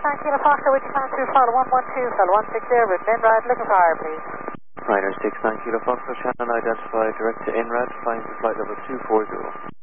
Kilo Foxtrot, would you pass through file 112, file 160, with INRAD, looking for higher, please. Ryder 69 Kilo Foxtrot, Shannon identified direct to INRAD, flying to flight level 240.